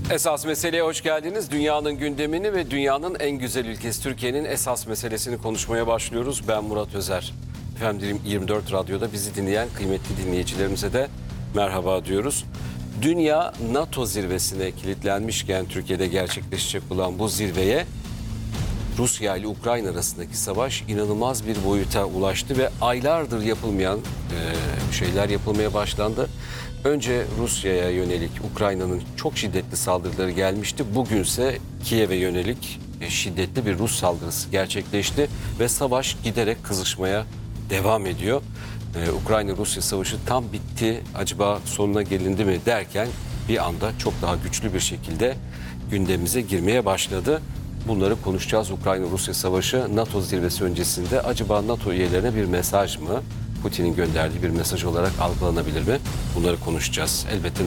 Esas meseleye hoş geldiniz. Dünyanın gündemini ve dünyanın en güzel ülkesi Türkiye'nin esas meselesini konuşmaya başlıyoruz. Ben Murat Özer. Efendim 24 Radyo'da bizi dinleyen kıymetli dinleyicilerimize de merhaba diyoruz. Dünya NATO zirvesine kilitlenmişken Türkiye'de gerçekleşecek olan bu zirveye Rusya ile Ukrayna arasındaki savaş inanılmaz bir boyuta ulaştı ve aylardır yapılmayan şeyler yapılmaya başlandı. Önce Rusya'ya yönelik Ukrayna'nın çok şiddetli saldırıları gelmişti. Bugünse Kiev'e yönelik şiddetli bir Rus saldırısı gerçekleşti ve savaş giderek kızışmaya devam ediyor. Ukrayna-Rusya savaşı tam bitti, acaba sonuna gelindi mi derken bir anda çok daha güçlü bir şekilde gündemimize girmeye başladı. Bunları konuşacağız. Ukrayna-Rusya savaşı NATO zirvesi öncesinde acaba NATO üyelerine bir mesaj mı? Putin'in gönderdiği bir mesaj olarak algılanabilir mi? Bunları konuşacağız. Elbette